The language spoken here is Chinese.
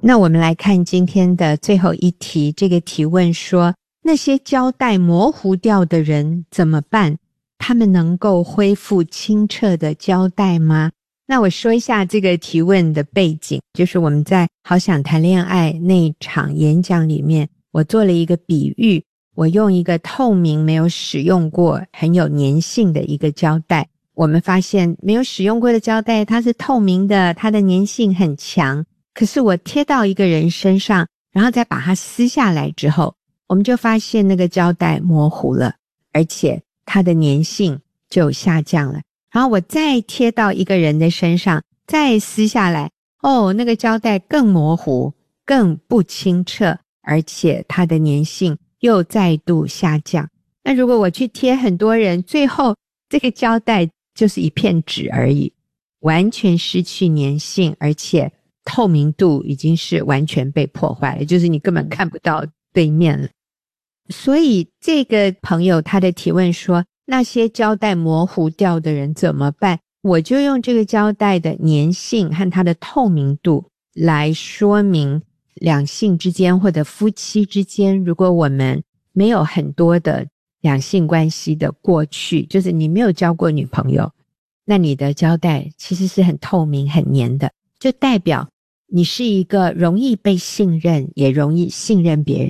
那我们来看今天的最后一题，这个提问说，那些胶带模糊掉的人怎么办？他们能够恢复清澈的胶带吗？那我说一下这个提问的背景，就是我们在好想谈恋爱那场演讲里面，我做了一个比喻，我用一个透明没有使用过很有粘性的一个胶带，我们发现没有使用过的胶带它是透明的，它的粘性很强，可是我贴到一个人身上，然后再把它撕下来之后，我们就发现那个胶带模糊了，而且它的粘性就下降了。然后我再贴到一个人的身上，再撕下来，那个胶带更模糊，更不清澈，而且它的粘性又再度下降。那如果我去贴很多人，最后这个胶带就是一片纸而已，完全失去粘性，而且透明度已经是完全被破坏了，就是你根本看不到对面了。所以这个朋友他的提问说，那些胶带模糊掉的人怎么办？我就用这个胶带的粘性和它的透明度来说明两性之间或者夫妻之间，如果我们没有很多的两性关系的过去，就是你没有交过女朋友，那你的胶带其实是很透明很粘的，就代表你是一个容易被信任也容易信任别人